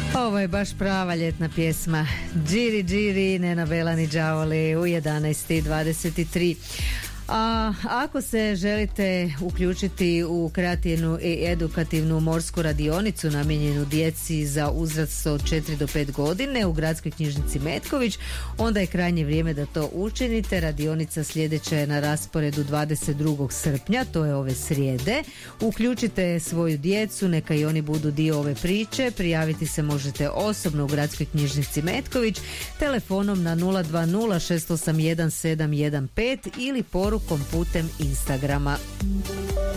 Ovo je baš prava ljetna pjesma. Džiri džiri, Nena Belani Đavoli u 11:23. A ako se želite uključiti u kreativnu i edukativnu morsku radionicu namijenjenu djeci za uzrast od 4 do 5 godine u Gradskoj knjižnici Metković, onda je krajnje vrijeme da to učinite. Radionica sljedeća je na rasporedu 22. srpnja, to je ove srijede. Uključite svoju djecu, neka i oni budu dio ove priče. Prijaviti se možete osobno u Gradskoj knjižnici Metković telefonom na 020 681 715 ili porukom putem Instagrama.